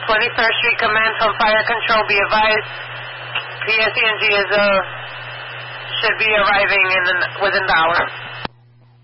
21st Street Command from Fire Control. Be advised, PSENG should be arriving within the hour.